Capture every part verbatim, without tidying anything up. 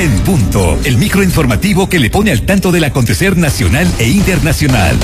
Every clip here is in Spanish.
En Punto, el microinformativo que le pone al tanto del acontecer nacional e internacional.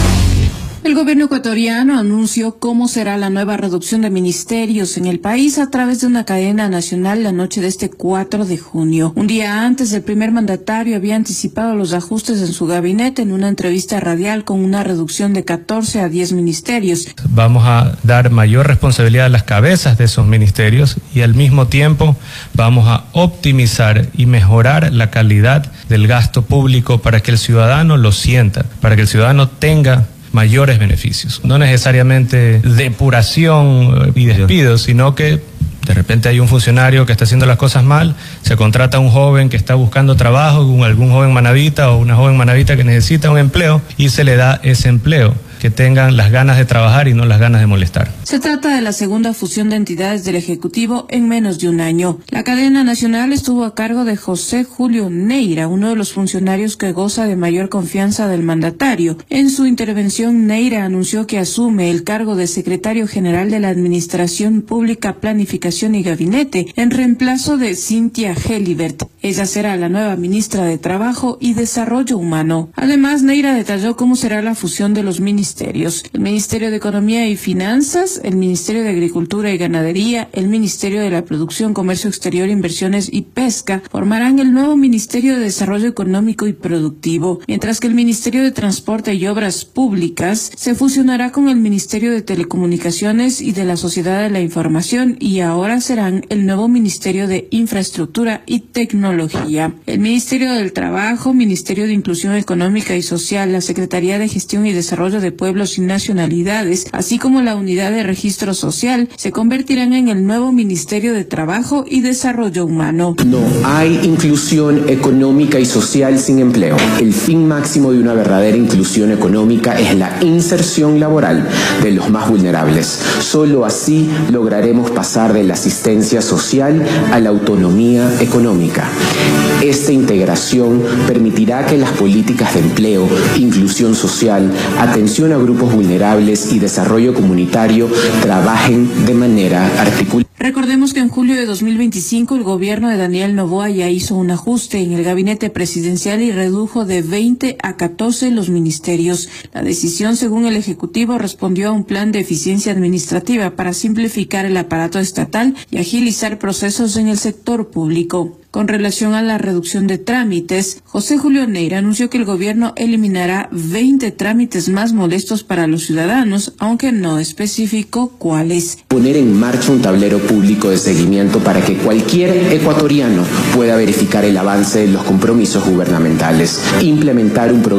El gobierno ecuatoriano anunció cómo será la nueva reducción de ministerios en el país a través de una cadena nacional la noche de este cuatro de junio. Un día antes, el primer mandatario había anticipado los ajustes en su gabinete en una entrevista radial con una reducción de catorce a diez ministerios. Vamos a dar mayor responsabilidad a las cabezas de esos ministerios y al mismo tiempo vamos a optimizar y mejorar la calidad del gasto público para que el ciudadano lo sienta, para que el ciudadano tenga mayores beneficios. No necesariamente depuración y despidos, sino que de repente hay un funcionario que está haciendo las cosas mal, se contrata a un joven que está buscando trabajo, algún joven manabita o una joven manabita que necesita un empleo y se le da ese empleo. Que tengan las ganas de trabajar y no las ganas de molestar. Se trata de la segunda fusión de entidades del Ejecutivo en menos de un año. La cadena nacional estuvo a cargo de José Julio Neira, uno de los funcionarios que goza de mayor confianza del mandatario. En su intervención, Neira anunció que asume el cargo de secretario general de la Administración Pública, Planificación y Gabinete, en reemplazo de Cintia Gelibert. Ella será la nueva ministra de Trabajo y Desarrollo Humano. Además, Neira detalló cómo será la fusión de los ministerios. El Ministerio de Economía y Finanzas, el Ministerio de Agricultura y Ganadería, el Ministerio de la Producción, Comercio Exterior, Inversiones y Pesca formarán el nuevo Ministerio de Desarrollo Económico y Productivo, mientras que el Ministerio de Transporte y Obras Públicas se fusionará con el Ministerio de Telecomunicaciones y de la Sociedad de la Información y ahora serán el nuevo Ministerio de Infraestructura y Tecnología. El Ministerio del Trabajo, Ministerio de Inclusión Económica y Social, la Secretaría de Gestión y Desarrollo de Pueblos y Nacionalidades, así como la Unidad de Registro Social, se convertirán en el nuevo Ministerio de Trabajo y Desarrollo Humano. No hay inclusión económica y social sin empleo. El fin máximo de una verdadera inclusión económica es la inserción laboral de los más vulnerables. Solo así lograremos pasar de la asistencia social a la autonomía económica. Esta integración permitirá que las políticas de empleo, inclusión social, atención a grupos vulnerables y desarrollo comunitario trabajen de manera articulada. Recordemos que en julio de dos mil veinticinco el gobierno de Daniel Noboa ya hizo un ajuste en el gabinete presidencial y redujo de veinte a catorce los ministerios. La decisión, según el Ejecutivo, respondió a un plan de eficiencia administrativa para simplificar el aparato estatal y agilizar procesos en el sector público. Con relación a la reducción de trámites, José Julio Neira anunció que el gobierno eliminará veinte trámites más molestos para los ciudadanos, aunque no especificó cuáles. Poner en marcha un tablero público de seguimiento para que cualquier ecuatoriano pueda verificar el avance de los compromisos gubernamentales. Implementar un programa